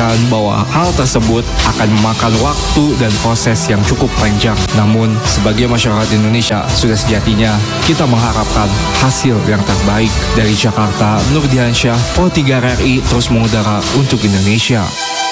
menyatakan bahwa hal tersebut akan memakan waktu dan proses yang cukup panjang. Namun, sebagai masyarakat Indonesia, sudah sejatinya kita mengharapkan hasil yang terbaik. Dari Jakarta, Nurdiansyah, Pro 3 RRI terus mengudara untuk Indonesia.